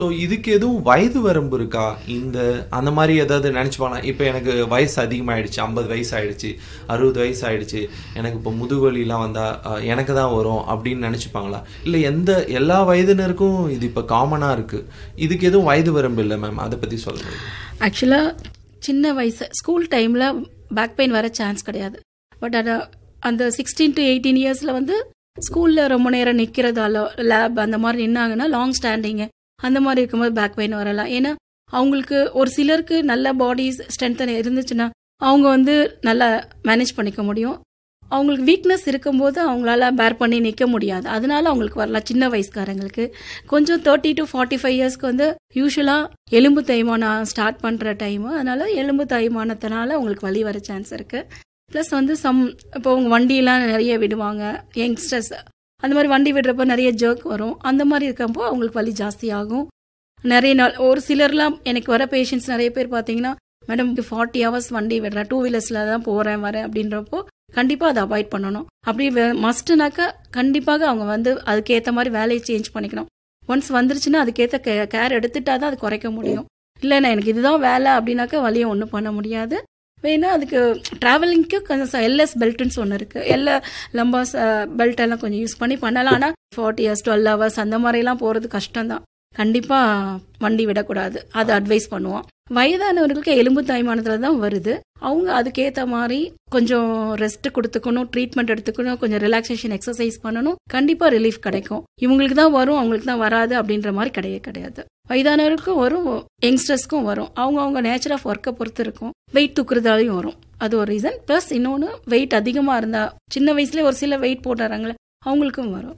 So இதுக்கு எதுவும் வயது வரம்பு இருக்கா? அந்த மாதிரி ஏதாவது நினச்சிப்பாங்களா? இப்போ எனக்கு வயசு அதிகமாகிடுச்சு, 50 வயசு ஆகிடுச்சு, 60 வயசு ஆகிடுச்சு, எனக்கு இப்போ முதுகுவலிலாம் வந்தால் எனக்கு தான் வரும் அப்படின்னு நினச்சிப்பாங்களா? இல்லை எல்லா வயதினருக்கும் இது இப்போ காமனாக இருக்குது, இதுக்கு எதுவும் வயது வரம்பு இல்லை மேம், அதை பற்றி சொல்லுங்கள். ஆக்சுவலாக சின்ன வயசு ஸ்கூல் டைமில் பேக் பெயின் வர சான்ஸ் கிடையாது. பட் அந்த 16 to 18 இயர்ஸில் வந்து ஸ்கூலில் ரொம்ப நேரம் நிற்கிறதால லேப் அந்த மாதிரி நின்னாங்கன்னா லாங் ஸ்டாண்டிங்கு அந்த மாதிரி இருக்கும்போது பேக் பெயின் வரலாம். ஏன்னா அவங்களுக்கு ஒரு சிலருக்கு நல்ல பாடி ஸ்ட்ரென்த் இருந்துச்சுன்னா அவங்க வந்து நல்லா மேனேஜ் பண்ணிக்க முடியும். அவங்களுக்கு வீக்னஸ் இருக்கும்போது அவங்களால பேர் பண்ணி நிற்க முடியாது, அதனால அவங்களுக்கு வரலாம். சின்ன வயசுக்காரங்களுக்கு கொஞ்சம் 30 to 45 இயர்ஸ்க்கு வந்து யூஸ்வலாக எலும்பு தேய்மானம் ஸ்டார்ட் பண்ணுற டைமு, அதனால எலும்பு தேய்மானத்தினால அவங்களுக்கு வலி வர சான்ஸ் இருக்குது. ப்ளஸ் வந்து இப்போ அவங்க வண்டியெல்லாம் நிறைய விடுவாங்க, யங்ஸ்டர்ஸ் அந்த மாதிரி வண்டி விடுறப்போ நிறைய ஜர்க் வரும், அந்த மாதிரி இருக்கப்போ அவங்களுக்கு வலி ஜாஸ்தி ஆகும். நிறைய நாள் ஒரு சிலர்லாம் எனக்கு வர பேஷண்ட்ஸ் நிறைய பேர் பார்த்தீங்கன்னா, மேடம் 40 hours வண்டி விடுறேன், 2 வீலர்ஸில் தான் போகிறேன் வரேன் அப்படின்றப்போ கண்டிப்பாக அதை அவாய்ட் பண்ணணும். அப்படி மஸ்ட்னாக்கா கண்டிப்பாக அவங்க வந்து அதுக்கேற்ற மாதிரி வேலையை சேஞ்ச் பண்ணிக்கணும். ஒன்ஸ் வந்துருச்சுன்னா அதுக்கேற்ற கேர் எடுத்துட்டா தான் அது குறைக்க முடியும். இல்லை நான் எனக்கு இதுதான் வேலை அப்படின்னாக்கா வலியை ஒன்றும் பண்ண முடியாது. வேணா அதுக்கு ட்ராவலிங்க்கு கொஞ்சம் எல்எஸ் பெல்ட்டுன்னு ஒன்று இருக்குது, எல்லா லம்பாஸ் பெல்ட் எல்லாம் கொஞ்சம் யூஸ் பண்ணி பண்ணலாம். ஆனால் 40 hours 12 hours அந்த மாதிரிலாம் போகிறது கஷ்டம்தான். கண்டிப்பாக வண்டி விடக்கூடாது, அது அட்வைஸ் பண்ணுவோம். வயதானவர்களுக்கு எலும்பு தேய்மானத்தில் தான் வருது, அவங்க அதுக்கேற்ற மாதிரி கொஞ்சம் ரெஸ்ட் கொடுத்துக்கணும், ட்ரீட்மெண்ட் எடுத்துக்கணும், கொஞ்சம் ரிலாக்ஸேஷன் எக்ஸசைஸ் பண்ணணும், கண்டிப்பாக ரிலீஃப் கிடைக்கும். இவங்களுக்கு தான் வரும் அவங்களுக்கு தான் வராது அப்படின்ற மாதிரி கிடையாது. வயதானவருக்கும் வரும், யங்ஸ்டர்ஸ்க்கும் வரும், அவங்க நேச்சர் ஆஃப் ஒர்க்கை பொறுத்து இருக்கும். வெயிட் தூக்குறதாலையும் வரும், அது ஒரு ரீசன். ப்ளஸ் இன்னொன்று வெயிட் அதிகமாக இருந்தால் சின்ன வயசுலேயே ஒரு சில வெயிட் போட்டுறாங்களே அவங்களுக்கும் வரும்.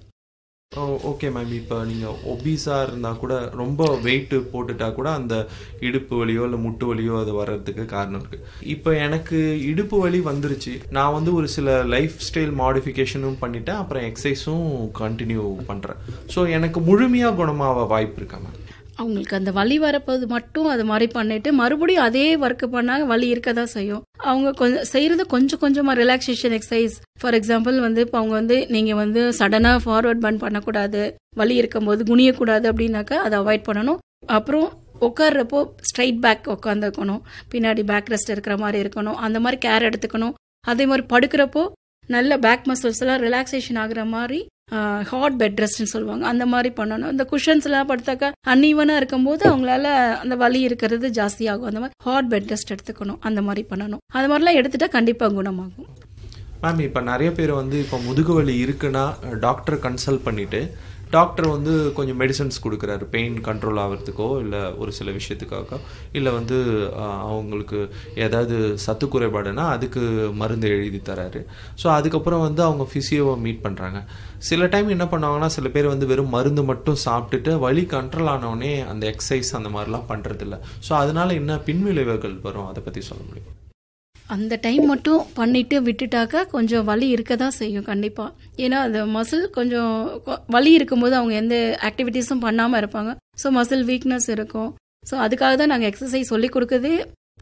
ஓகே மேம், இப்போ நீங்கள் ஒபீஸாக இருந்தால் கூட ரொம்ப வெயிட்டு போட்டுட்டா கூட அந்த இடுப்பு வலியோ இல்லை முட்டு வலியோ அது வர்றதுக்கு காரணம் இருக்குது. இப்போ எனக்கு இடுப்பு வலி வந்துருச்சு, நான் வந்து ஒரு சில லைஃப் ஸ்டைல் மாடிஃபிகேஷனும் பண்ணிட்டேன், அப்புறம் எக்ஸசைஸும் கண்டினியூ பண்ணுறேன். ஸோ எனக்கு முழுமையாக குணமாக வாய்ப்பு இருக்கா மேம்? அவங்களுக்கு அந்த வலி வரப்போது மட்டும் அது மாதிரி பண்ணிட்டு மறுபடியும் அதே ஒர்க் பண்ணாங்க வலி இருக்க தான் செய்யும். அவங்க கொஞ்சம் செய்யறது கொஞ்சமாக ரிலாக்ஸேஷன் எக்ஸசைஸ். ஃபார் எக்ஸாம்பிள் வந்து இப்போ அவங்க வந்து நீங்கள் வந்து சடனாக ஃபார்வர்ட் பர்ன் பண்ணக்கூடாது, வலி இருக்கும்போது குனியக்கூடாது அப்படின்னாக்கா அதை அவாய்ட் பண்ணணும். அப்புறம் உட்கார்றப்போ ஸ்ட்ரைட் பேக் உட்காந்துக்கணும், பின்னாடி பேக் ரெஸ்ட் இருக்கிற மாதிரி இருக்கணும், அந்த மாதிரி கேர் எடுத்துக்கணும். அதே மாதிரி படுக்கிறப்போ நல்ல பேக் மசில்ஸ் எல்லாம் ரிலாக்ஸேஷன் ஆகுற மாதிரி ஹாட் பெட் ரெஸ்ட்னு சொல்லுவாங்க, அந்த மாதிரி பண்ணணும். இந்த குஷன்ஸ் எல்லாம் படுத்தாக்கா அன்ஈவனா இருக்கும்போது அவங்களால அந்த வலி இருக்கிறது ஜாஸ்தி ஆகும். அந்த மாதிரி ஹாட் பெட் ரெஸ்ட் எடுத்துக்கணும், அந்த மாதிரி பண்ணணும். அது மாதிரிலாம் எடுத்துட்டா கண்டிப்பா குணமாகும். மேம், இப்போ நிறைய பேர் வந்து இப்போ முதுகு வலி இருக்குன்னா டாக்டரை கன்சல்ட் பண்ணிட்டு டாக்டர் வந்து கொஞ்சம் மெடிசன்ஸ் கொடுக்குறாரு, பெயின் கண்ட்ரோல் ஆகிறதுக்கோ இல்லை ஒரு சில விஷயத்துக்காக, இல்லை வந்து அவங்களுக்கு ஏதாவது சத்து குறைபாடுனா அதுக்கு மருந்து எழுதி தராரு. ஸோ அதுக்கப்புறம் வந்து அவங்க ஃபிசியோவை மீட் பண்ணுறாங்க. சில டைம் என்ன பண்ணுவாங்கன்னா, சில பேர் வந்து வெறும் மருந்து மட்டும் சாப்பிட்டுட்டு வலி கண்ட்ரோல் ஆனவுடனே அந்த எக்ஸசைஸ் அந்த மாதிரிலாம் பண்ணுறதில்ல. ஸோ அதனால என்ன பின்விளைவுகள் வரும், அதை பற்றி சொல்ல முடியும்? அந்த டைம் மட்டும் பண்ணிட்டு விட்டுட்டாக்கா கொஞ்சம் வலி இருக்க தான் செய்யும் கண்டிப்பாக. ஏன்னா அந்த மசில் கொஞ்சம் வலி இருக்கும்போது அவங்க எந்த ஆக்டிவிட்டீஸும் பண்ணாமல் இருப்பாங்க. ஸோ மசில் வீக்னஸ் இருக்கும். ஸோ அதுக்காக தான் நாங்கள் எக்ஸசைஸ் சொல்லிக் கொடுக்குறதே,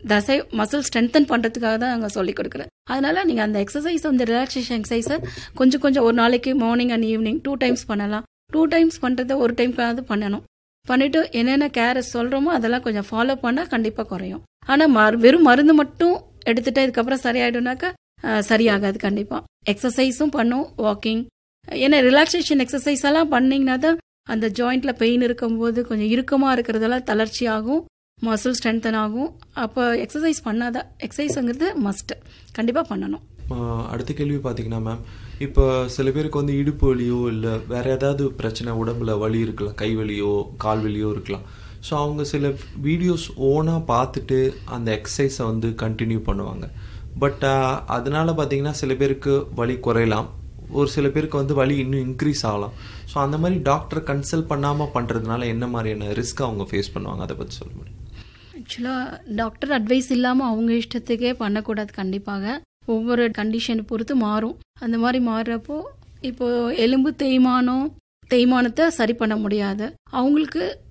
மசில் ஸ்ட்ரென்தன் பண்ணுறதுக்காக தான் நாங்கள் சொல்லிக் கொடுக்குறேன். அதனால நீங்கள் அந்த எக்ஸசைஸ், அந்த ரிலாக்ஸேஷன் எக்ஸசைஸை கொஞ்சம் ஒரு நாளைக்கு மார்னிங் அண்ட் ஈவினிங் 2 times பண்ணலாம். 2 times பண்ணுறதை ஒரு டைம்க்காவது பண்ணணும். பண்ணிவிட்டு என்னென்ன கேர் சொல்கிறோமோ அதெல்லாம் கொஞ்சம் ஃபாலோ பண்ணால் கண்டிப்பாக குறையும். ஆனால் வெறும் மருந்து மட்டும் எடுத்துட்டு இதுக்கப்புறம் சரியாயிடும்னாக்கா சரியாகாது. கண்டிப்பாக எக்ஸசைஸும் பண்ணும், வாக்கிங். ஏன்னா ரிலாக்ஸேஷன் எக்ஸசைஸ் எல்லாம் பண்ணிங்கன்னா தான் அந்த ஜாயிண்ட்ல பெயின் இருக்கும்போது கொஞ்சம் இறுக்கமாக இருக்கிறதெல்லாம் தளர்ச்சி ஆகும், மசில் ஸ்ட்ரென்தன் ஆகும். அப்போ எக்ஸசைஸ் பண்ணாதான், எக்ஸசைஸுங்கிறது மஸ்ட், கண்டிப்பாக பண்ணணும். அடுத்த கேள்வி பார்த்தீங்கன்னா மேம், இப்போ சில பேருக்கு வந்து இடுப்பு வலியோ இல்லை வேற ஏதாவது பிரச்சனை உடம்புல வலி இருக்கலாம், கை வலியோ கால் வலியோ இருக்கலாம். ஸோ அவங்க சில வீடியோஸ் ஓனாக பார்த்துட்டு அந்த எக்ஸசைஸை வந்து கண்டினியூ பண்ணுவாங்க. பட் அதனால் பார்த்திங்கன்னா சில பேருக்கு வலி குறையலாம், ஒரு சில பேருக்கு வந்து வலி இன்னும் இன்க்ரீஸ் ஆகலாம். ஸோ அந்த மாதிரி டாக்டரை கன்சல்ட் பண்ணாமல் பண்ணுறதுனால என்ன மாதிரியான ரிஸ்க் அவங்க ஃபேஸ் பண்ணுவாங்க, அதை பற்றி சொல்ல முடியும்? ஆக்சுவலாக டாக்டர் அட்வைஸ் இல்லாமல் அவங்க இஷ்டத்துக்கே பண்ணக்கூடாது. கண்டிப்பாக ஒவ்வொரு கண்டிஷனை பொறுத்து மாறும். அந்த மாதிரி மாறுறப்போ இப்போது எலும்பு தேய்மானத்தை சரி பண்ண முடியாது, அவங்களுக்கு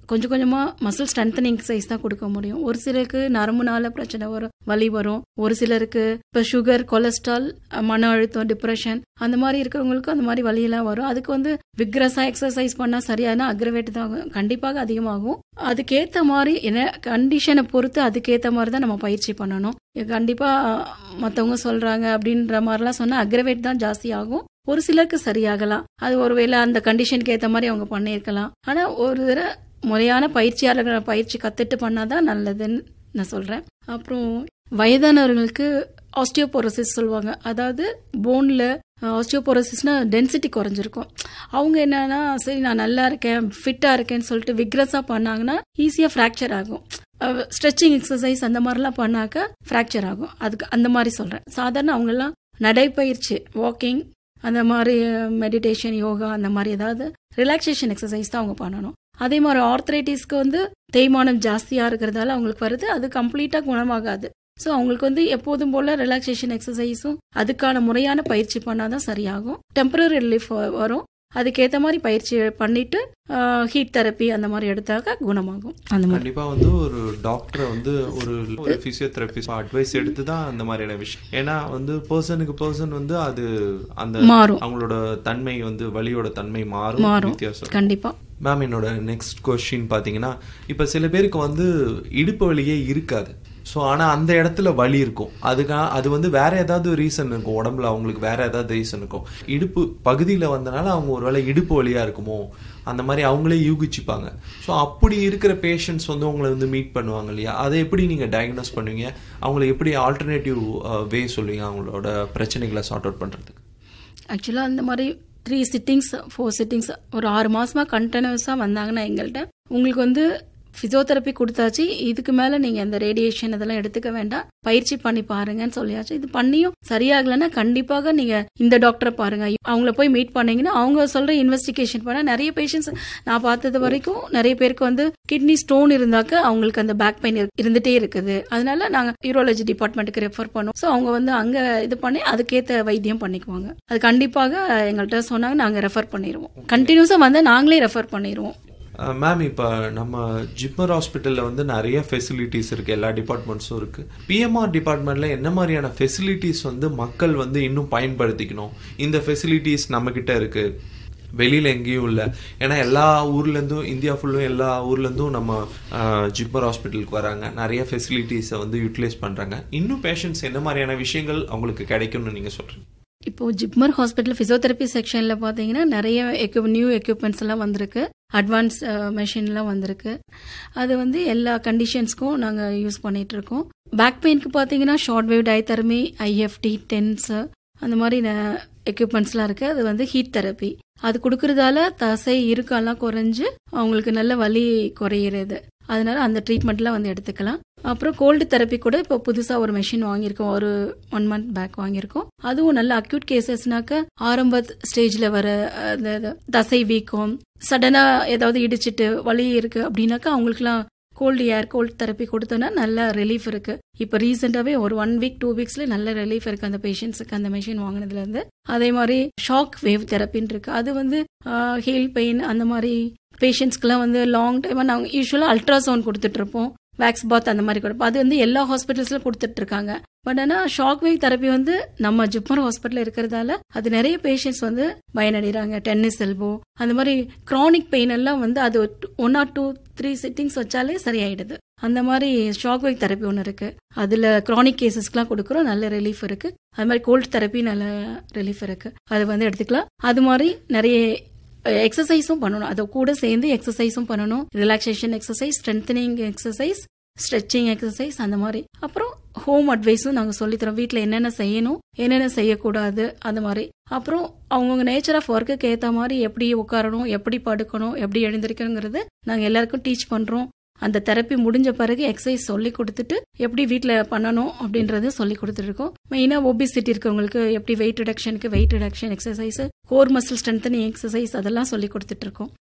கொஞ்சம் கொஞ்சமாக மசில் ஸ்ட்ரென்தனிங் எக்ஸசைஸ் தான் கொடுக்க முடியும். ஒரு சிலருக்கு நரம்புனால பிரச்சனை வரும், வலி வரும். ஒரு சிலருக்கு இப்போ சுகர், கொலஸ்ட்ரால், மன அழுத்தம், டிப்ரெஷன் அந்த மாதிரி இருக்கிறவங்களுக்கு அந்த மாதிரி வலியெல்லாம் வரும். அதுக்கு வந்து விக்ரஸா எக்ஸசைஸ் பண்ணால் சரியான அக்ரவேட் தான் கண்டிப்பாக அதிகமாகும். அதுக்கேற்ற மாதிரி என்ன கண்டிஷனை பொறுத்து அதுக்கேற்ற மாதிரி தான் நம்ம பயிற்சி பண்ணணும். கண்டிப்பாக மற்றவங்க சொல்கிறாங்க அப்படின்ற மாதிரிலாம் சொன்னால் அக்ரவேட் தான் ஜாஸ்தி ஆகும். ஒரு சிலருக்கு சரியாகலாம். அது ஒருவேளை அந்த கண்டிஷனுக்கு ஏற்ற மாதிரி அவங்க பண்ணியிருக்கலாம். ஆனால் ஒரு தடவை முறையான பயிற்சியாளர்களை பயிற்சி கற்றுட்டு பண்ணாதான் நல்லதுன்னு நான் சொல்கிறேன். அப்புறம் வயதானவர்களுக்கு ஆஸ்டியோபோரோசிஸ் சொல்லுவாங்க. அதாவது போனில் ஆஸ்டியோபோரோசிஸ்னா டென்சிட்டி குறைஞ்சிருக்கும். அவங்க என்னன்னா சரி நான் நல்லா இருக்கேன், ஃபிட்டாக இருக்கேன்னு சொல்லிட்டு விக்ரஸாக பண்ணாங்கன்னா ஈஸியாக ஃப்ராக்சர் ஆகும். ஸ்ட்ரெச்சிங் எக்ஸசைஸ் அந்த மாதிரிலாம் பண்ணாக்க ஃப்ராக்சர் ஆகும். அதுக்கு அந்த மாதிரி சொல்கிறேன். சாதாரண அவங்கெல்லாம் நடைப்பயிற்சி, வாக்கிங், அந்த மாதிரி மெடிடேஷன், யோகா அந்த மாதிரி ஏதாவது ரிலாக்ஸேஷன் எக்ஸசைஸ் தான் அவங்க பண்ணணும். அதே மாதிரி ஆர்த்ரைட்டிஸ்க்கு வந்து தேய்மானம் ஜாஸ்தியாக இருக்கிறதால அவங்களுக்கு வருது, அது கம்ப்ளீட்டாக குணமாகாது. ஸோ அவங்களுக்கு வந்து எப்போதும் போல் ரிலாக்ஸேஷன் எக்ஸசைஸும் அதுக்கான முறையான பயிற்சி பண்ணாதான் சரியாகும். டெம்பரரி ரிலீஃப் வரும். அதுக்கேற்ற மாதிரி பயிற்சி பண்ணிட்டு ஹீட் தெரப்பி அந்த மாதிரி எடுத்தாக்க குணமாகும். அந்த மாதிரி கண்டிப்பா வந்து ஒரு டாக்டரை வந்து ஒரு பிசியோதெரபிஸ்ட் அட்வைஸ் எடுத்து தான் அந்த மாதிரியான விஷயம். ஏன்னா வந்து பர்சனுக்கு பர்சன் வந்து அது அந்த மாறும், அவங்களோட தன்மை வந்து வலியோட தன்மை மாறும் வித்தியாசம். கண்டிப்பா. மேம், என்னோட நெக்ஸ்ட் கொஸ்டின் பார்த்தீங்கன்னா, இப்போ சில பேருக்கு வந்து இடுப்பு வலியே இருக்காது. ஸோ ஆனால் அந்த இடத்துல வலி இருக்கும். அது வந்து வேற ஏதாவது ரீசன் இருக்கும், உடம்புல அவங்களுக்கு வேற ஏதாவது ரீசன் இருக்கும். இடுப்பு பகுதியில் வந்தனால அவங்க ஒரு வேளை இடுப்பு வலியாக இருக்குமோ அந்த மாதிரி அவங்களே யூகிச்சுப்பாங்க. ஸோ அப்படி இருக்கிற பேஷண்ட்ஸ் வந்து உங்களை வந்து மீட் பண்ணுவாங்க இல்லையா, அதை எப்படி நீங்கள் டயக்னோஸ் பண்ணுவீங்க? அவங்களுக்கு எப்படி ஆல்டர்னேட்டிவ் வே சொல்லுவீங்க அவங்களோட பிரச்சனைகளை சார்ட் அவுட் பண்ணுறதுக்கு? ஆக்சுவலாக அந்த மாதிரி 3 சிட்டிங்ஸ் 4 சிட்டிங்ஸ் ஒரு 6 மாசமா கண்டினியூஸாக வந்தாங்கன்னா எங்கள்கிட்ட உங்களுக்கு வந்து ஃபிசியோதெரப்பி கொடுத்தாச்சு, இதுக்கு மேலே நீங்கள் இந்த ரேடியேஷன் இதெல்லாம் எடுத்துக்க வேண்டாம், பயிற்சி பண்ணி பாருங்கன்னு சொல்லியாச்சு. இது பண்ணியும் சரியாகலைன்னா கண்டிப்பாக நீங்கள் இந்த டாக்டரை பாருங்க. அவங்கள போய் மீட் பண்ணீங்கன்னா அவங்க சொல்கிற இன்வெஸ்டிகேஷன் பண்ண நிறைய பேஷண்ட்ஸ் நான் பார்த்தது வரைக்கும் நிறைய பேருக்கு வந்து கிட்னி ஸ்டோன் இருந்தாக்க அவங்களுக்கு அந்த பேக் பெயின் இருந்துகிட்டே இருக்குது. அதனால நாங்கள் யூரோலஜி டிபார்ட்மெண்ட்டுக்கு ரெஃபர் பண்ணோம். ஸோ அவங்க வந்து அங்கே இது பண்ணி அதுக்கேற்ற வைத்தியம் பண்ணிக்குவாங்க. அது கண்டிப்பாக எங்கள்கிட்ட சொன்னாங்க, நாங்கள் ரெஃபர் பண்ணிடுவோம். கண்டினியூஸாக வந்து நாங்களே ரெஃபர் பண்ணிடுவோம். மேம், இப்போ நம்ம ஜிப்மர் ஹாஸ்பிட்டலில் வந்து நிறைய ஃபெசிலிட்டிஸ் இருக்குது, எல்லா டிபார்ட்மெண்ட்ஸும் இருக்குது. பிஎம்ஆர் டிபார்ட்மெண்ட்டில் என்ன மாதிரியான ஃபெசிலிட்டிஸ் வந்து மக்கள் வந்து இன்னும் பயன்படுத்திக்கணும்? இந்த ஃபெசிலிட்டிஸ் நம்மக்கிட்ட இருக்குது, வெளியில் எங்கேயும் இல்லை. ஏன்னா எல்லா ஊர்லேருந்தும், இந்தியா ஃபுல்லும் எல்லா ஊர்லேருந்தும் நம்ம ஜிப்மர் ஹாஸ்பிட்டலுக்கு வராங்க, நிறைய ஃபெசிலிட்டிஸை வந்து யூட்டிலைஸ் பண்ணுறாங்க. இன்னும் பேஷண்ட்ஸ் என்ன மாதிரியான விஷயங்கள் அவங்களுக்கு கிடைக்கும்னு நீங்கள் சொல்கிறீங்க? இப்போ ஜிப்மர் ஹாஸ்பிட்டல் ஃபிசியோதெரப்பி செக்ஷனில் பார்த்தீங்கன்னா நிறைய நியூ எக்யூப்மெண்ட்ஸ் எல்லாம் வந்திருக்கு, அட்வான்ஸ் மெஷின்லாம் வந்திருக்கு. அது வந்து எல்லா கண்டிஷன்ஸ்க்கும் நாங்கள் யூஸ் பண்ணிட்டு இருக்கோம். பேக் பெயினுக்கு பார்த்தீங்கன்னா ஷார்ட் வேவ் டயதெரமி, ஐஎஃப்டி, டென்ஸ் அந்த மாதிரி எக்யூப்மெண்ட்ஸ்லாம் இருக்குது. அது வந்து ஹீட் தெரப்பி அது கொடுக்கறதால தசை இருக்கலாம் குறைஞ்சு அவங்களுக்கு நல்ல வலி குறையிறது. அதனால அந்த ட்ரீட்மெண்ட்லாம் வந்து எடுத்துக்கலாம். அப்புறம் கோல்டு தெரப்பி கூட இப்போ புதுசாக ஒரு மெஷின் வாங்கியிருக்கோம், ஒரு 1 month பேக் வாங்கியிருக்கோம். அதுவும் நல்ல அக்யூட் கேசஸ்னாக்க ஆரம்ப ஸ்டேஜில் வர அந்த தசை வீக்கம், சடனாக ஏதாவது இடிச்சிட்டு வலி இருக்கு அப்படின்னாக்கா அவங்களுக்குலாம் கோல்டு ஏர் கோல்டு தெரப்பி கொடுத்தோன்னா நல்ல ரிலீஃப் இருக்கு. இப்போ ரீசெண்டாகவே ஒரு 1 week 2 weeksல நல்ல ரிலீஃப் இருக்கு அந்த பேஷண்ட்ஸுக்கு அந்த மெஷின் வாங்கினதுலேருந்து. அதே மாதிரி ஷாக் வேவ் தெரப்பின்னு இருக்கு. அது வந்து ஹீல் பெயின் அந்த மாதிரி பேஷண்ட்ஸ்க்குலாம் வந்து லாங் டைமாக நாங்கள் யூஸ்வலாக அல்ட்ராசவுண்ட் கொடுத்துட்டு இருப்போம், வேக்ஸ் பாத் அந்த மாதிரி கொடுப்போம். அது வந்து எல்லா ஹாஸ்பிட்டல்ஸ்ல கொடுத்துட்டு இருக்காங்க. பட் ஆனால் ஷாக் வேவ் தெரப்பி வந்து நம்ம ஜிப்மர் ஹாஸ்பிட்டல் இருக்கிறதால அது நிறைய பேஷண்ட்ஸ் வந்து பயனடைகிறாங்க. டென்னிஸ் எல்போ அந்த மாதிரி கிரானிக் பெயின் எல்லாம் வந்து அது 1 or 2 3 சிட்டிங்ஸ் வச்சாலே சரியாயிடுது. அந்த மாதிரி ஷாக் வேவ் தெரப்பி ஒன்று இருக்கு, அதில் கிரானிக் கேசஸ்க்குலாம் கொடுக்குறோம், நல்ல ரிலீஃப் இருக்கு. அது மாதிரி கோல்டு தெரப்பி நல்ல ரிலீஃப் இருக்கு, அது வந்து எடுத்துக்கலாம். அது மாதிரி நிறைய எக்ஸசைஸும் பண்ணணும், அதை கூட சேர்ந்து எக்ஸசைஸும் பண்ணணும். Relaxation exercise, strengthening exercise, stretching exercise அந்த மாதிரி. அப்புறம் ஹோம் அட்வைஸும் நாங்கள் சொல்லித்தரோம், வீட்டில் என்னென்ன செய்யணும் என்னென்ன செய்யக்கூடாது அந்த மாதிரி. அப்புறம் அவங்கவுங்க நேச்சர் ஆஃப் ஒர்க்குக்கு ஏற்ற மாதிரி எப்படி உட்காரணும், எப்படி படுக்கணும், எப்படி எழுந்திருக்கணுங்கிறது நாங்கள் எல்லாருக்கும் டீச் பண்ணுறோம். அந்த தெரப்பி முடிஞ்ச பிறகு எக்ஸசைஸ் சொல்லி கொடுத்துட்டு எப்படி வீட்டில் பண்ணணும் அப்படின்றது சொல்லி கொடுத்துருக்கோம். மெயினாக ஒபிசிட்டி இருக்கவங்களுக்கு எப்படி wait ரிடக்ஷனுக்கு wait reduction exercise, core muscle strengthening exercise அதெல்லாம் சொல்லி கொடுத்துட்டு இருக்கோம்.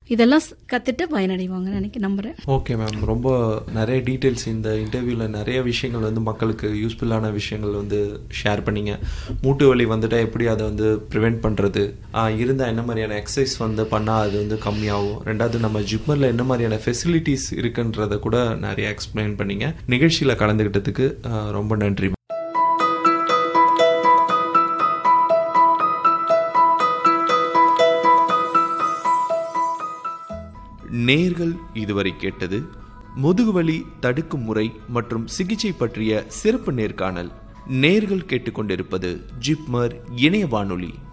இதெல்லாம் கத்துட்டு பயனடைவாங்க நம்புறேன். ஓகே மேம், ரொம்ப நிறைய டீட்டெயில்ஸ் இந்த இன்டர்வியூவில் நிறைய விஷயங்கள் வந்து மக்களுக்கு யூஸ்ஃபுல்லான விஷயங்கள் வந்து ஷேர் பண்ணிங்க. மூட்டு வலி வந்துட்டால் எப்படி அதை வந்து ப்ரிவெண்ட் பண்ணுறது, இருந்தால் என்ன மாதிரியான எக்ஸசைஸ் வந்து பண்ணால் அது வந்து கம்மியாகும், ரெண்டாவது நம்ம ஜிப்மரில் என்ன மாதிரியான ஃபெசிலிட்டிஸ் இருக்குன்றதை கூட நிறைய எக்ஸ்பிளைன் பண்ணிங்க. நிகழ்ச்சியில் கலந்துக்கிட்டதுக்கு ரொம்ப நன்றி. நேர்கள் இதுவரை கேட்டது முதுகுவலி தடுக்கும் முறை மற்றும் சிகிச்சை பற்றிய சிறப்பு நேர்காணல். நேர்கள் கேட்டுக்கொண்டிருப்பது ஜிப்மர் இணைய வானொலி.